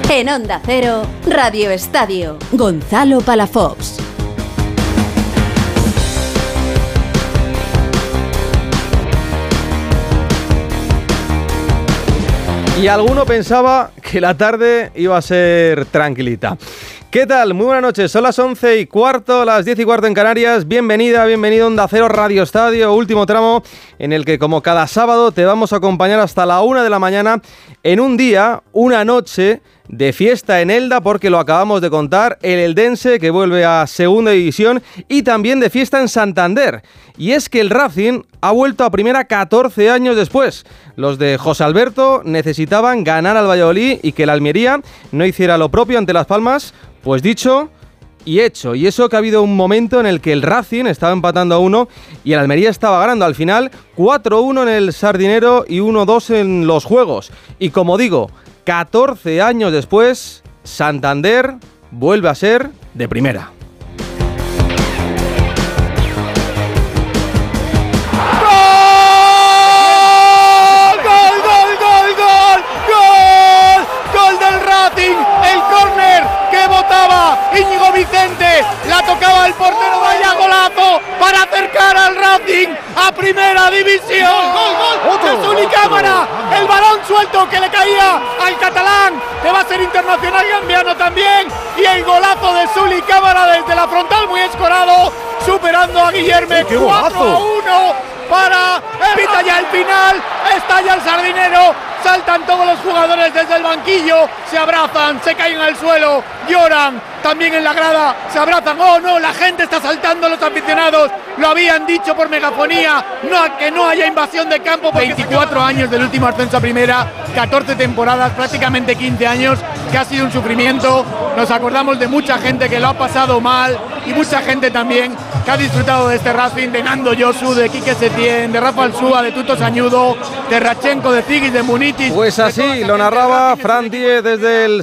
En Onda Cero, Radio Estadio, Gonzalo Palafox. Y alguno pensaba que la tarde iba a ser tranquilita. ¿Qué tal? Muy buenas noches, son las 11:15, las 10:15 en Canarias. Bienvenido a Onda Cero Radio Estadio, último tramo en el que, como cada sábado, te vamos a acompañar hasta la 1 de la mañana en un día, una noche de fiesta en Elda, porque lo acabamos de contar, el eldense que vuelve a Segunda División, y también de fiesta en Santander. Y es que el Racing ha vuelto a Primera 14 años después. Los de José Alberto necesitaban ganar al Valladolid y que el Almería no hiciera lo propio ante Las Palmas. Pues dicho y hecho. Y eso que ha habido un momento en el que el Racing estaba empatando a 1 y el Almería estaba ganando. Al final 4-1 en el Sardinero y 1-2 en los juegos. Y como digo, 14 años después, Santander vuelve a ser de Primera. Íñigo Vicente, la tocaba el portero, vaya golazo para acercar al Racing a Primera División. ¡Gol! De Zuli Cámara, el balón suelto que le caía al catalán, que va a ser internacional gambiano también, y el golazo de Zuli Cámara desde la frontal, muy escorado, superando a Guillerme. 4-1 para pita ya el final, estalla el Sardinero, saltan todos los jugadores desde el banquillo, se abrazan, se caen al suelo, lloran, también en la grada se abrazan. Oh no, la gente está saltando, los aficionados lo habían dicho por megafonía, no, que no haya invasión de campo. 24 años del último ascenso a Primera, 14 temporadas, prácticamente 15 años, que ha sido un sufrimiento. Nos acordamos de mucha gente que lo ha pasado mal y mucha gente también que ha disfrutado de este Racing, de Nando Yosu, de Quique Setién, de Rafa Alsúa, de Tuto Sañudo, de Rachenko, de Zigis, de Munitis. Pues así lo narraba Fran Díez desde el